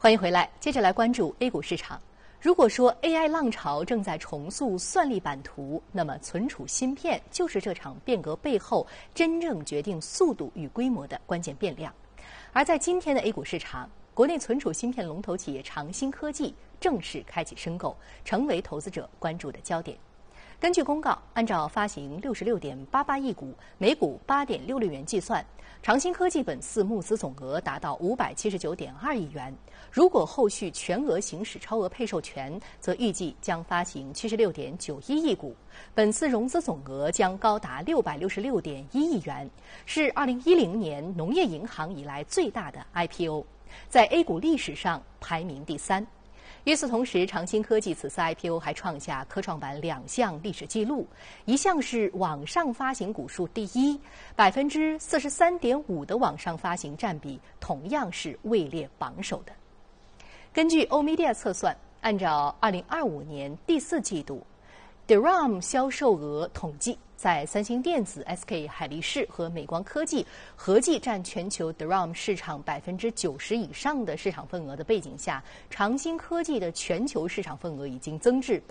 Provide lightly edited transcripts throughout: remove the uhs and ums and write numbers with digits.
欢迎回来，接着来关注 A 股市场。如果说 AI 浪潮正在重塑算力版图，那么存储芯片就是这场变革背后真正决定速度与规模的关键变量。而在今天的 A 股市场，国内存储芯片龙头企业长鑫科技正式开启申购，成为投资者关注的焦点。根据公告，按照发行66.88亿股，每股8.66元计算，长鑫科技本次募资总额达到579.2亿元。如果后续全额行使超额配售权，则预计将发行76.91亿股。本次融资总额将高达666.1亿元，是2010年农业银行以来最大的 IPO， 在 A 股历史上排名第3。与此同时，长鑫科技此次 IPO 还创下科创板2项历史记录，一项是网上发行股数第一，43.5%的网上发行占比同样是位列榜首的。根据欧米dia测算，按照2025年第4季度 DRAM 销售额统计，在三星电子、SK 海力士和美光科技合计占全球 DRAM 市场90%以上的市场份额的背景下，长鑫科技的全球市场份额已经增至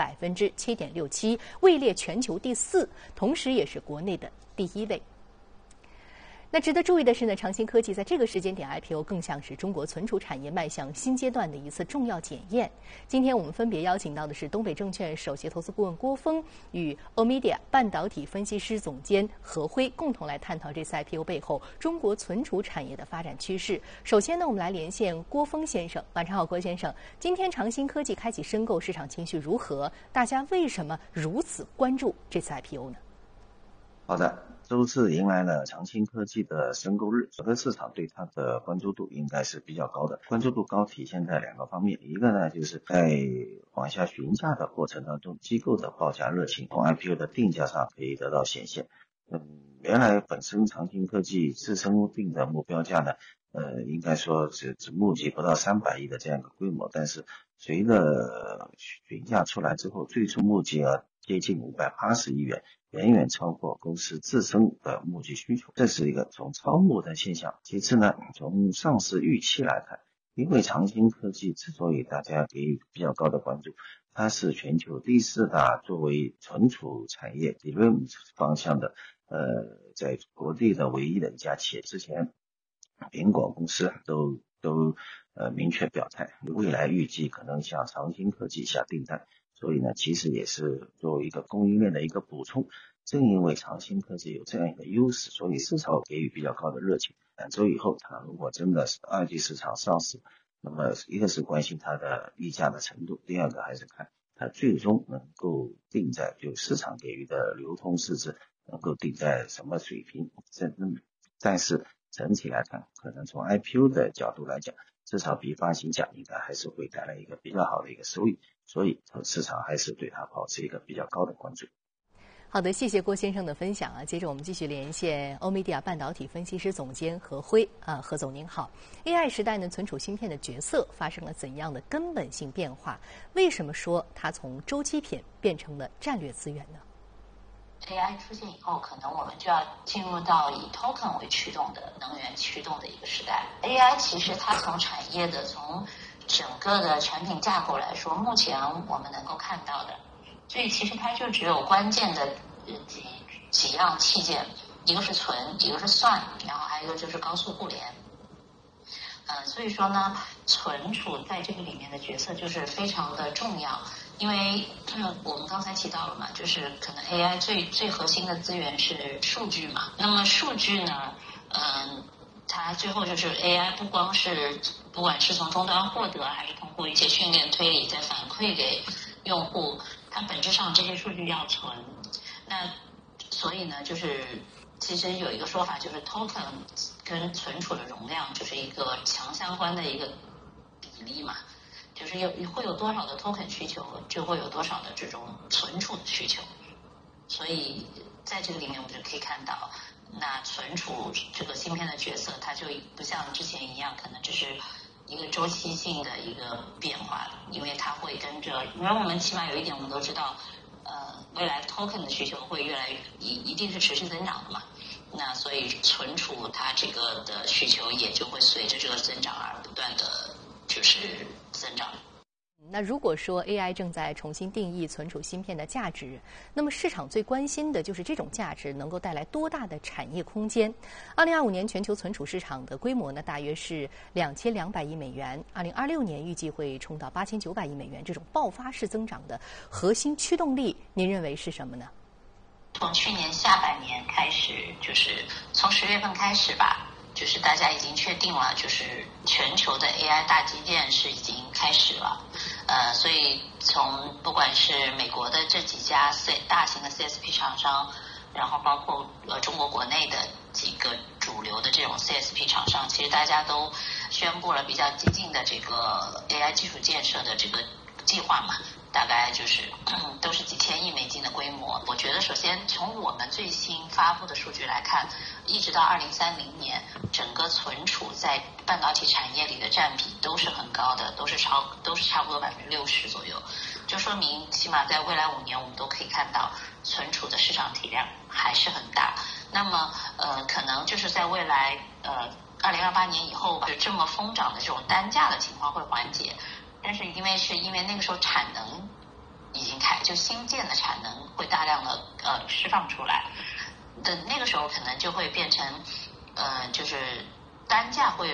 7.67%，位列全球第4，同时也是国内的第1位。那值得注意的是呢，长鑫科技在这个时间点 IPO 更像是中国存储产业迈向新阶段的一次重要检验。今天我们分别邀请到的是东北证券首席投资顾问郭峰与欧米dia半导体分析师总监何辉，共同来探讨这次 IPO 背后中国存储产业的发展趋势。首先呢，我们来连线郭峰先生。晚上好，郭先生。今天长鑫科技开启申购，市场情绪如何？大家为什么如此关注这次 IPO 呢？ 好的，周四迎来了长鑫科技的申购日，整个市场对它的关注度应该是比较高的。关注度高体现在2个方面，一个呢就是在往下询价的过程当中，机构的报价热情从 IPO 的定价上可以得到显现。原来本身长鑫科技自身定的目标价呢，应该说只募集不到300亿的这样一个规模，但是随着询价出来之后，最终募集额接近580亿元，远远超过公司自身的募集需求，这是一个从超募的现象。其次呢，从上市预期来看，因为长鑫科技之所以大家给予比较高的关注，它是全球第4大作为存储产业 DRAM 方向的在国内的唯一的一家企业。之前苹果公司都明确表态，未来预计可能向长鑫科技下订单，所以呢，其实也是作为一个供应链的一个补充。正因为长鑫科技有这样一个优势，所以市场给予比较高的热情。2周以后，它如果真的是二级市场上市，那么一个是关心它的溢价的程度，第二个还是看它最终能够定在就市场给予的流通市值能够定在什么水平。但是整体来看，可能从 IPO 的角度来讲，至少比发行价应该还是会带来一个比较好的一个收益，所以市场还是对它保持一个比较高的关注。 好的，谢谢郭先生的分享啊。接着我们继续连线欧米dia半导体分析师总监何辉何总您好。AI 时代呢，存储芯片的角色发生了怎样的根本性变化？为什么说它从周期品变成了战略资源呢 ？AI 出现以后，可能我们就要进入到以 token 为驱动的能源驱动的一个时代。AI 其实它从产业的从整个的产品架构来说，目前我们能够看到的，所以其实它就只有关键的几样器件，一个是存，一个是算，然后还有一个就是高速互联。所以说呢，存储在这个里面的角色就是非常的重要，因为我们刚才提到了嘛，就是可能 AI 最核心的资源是数据嘛。那么数据呢，它最后就是 AI 不管是从终端获得，还是通过一些训练推理再反馈给用户，它本质上这些数据要存。那所以呢，就是其实有一个说法，就是 token 跟存储的容量就是一个强相关的一个比例嘛，就是会有多少的 token 需求，就会有多少的这种存储的需求。所以在这个里面我们就可以看到，那存储这个芯片的角色，它就不像之前一样，可能只是一个周期性的一个变化，因为它会跟着，因为我们起码有一点我们都知道，未来 token 的需求会越来越一定是持续增长的嘛。那所以存储它这个的需求也就会随着这个增长而不断的就是那如果说 AI 正在重新定义存储芯片的价值，那么市场最关心的就是这种价值能够带来多大的产业空间。2025年全球存储市场的规模呢，大约是2200亿美元，2026年预计会冲到8900亿美元。这种爆发式增长的核心驱动力，您认为是什么呢？ 从去年下半年开始，就是从10月份开始吧。就是大家已经确定了，就是全球的 AI 大基建是已经开始了，所以从不管是美国的这几家大型的 CSP 厂商，然后包括中国国内的几个主流的这种 CSP 厂商，其实大家都宣布了比较激进的这个 AI 基础建设的这个计划嘛。大概就是都是几千亿美金的规模。我觉得首先从我们最新发布的数据来看，一直到2030年，整个存储在半导体产业里的占比都是很高的，都是差不多60%左右，就说明起码在未来5年我们都可以看到存储的市场体量还是很大。那么可能就是在未来2028年以后，就这么疯涨的这种单价的情况会缓解。但是因为那个时候产能已经就新建的产能会大量的释放出来的那个时候，可能就会变成就是单价会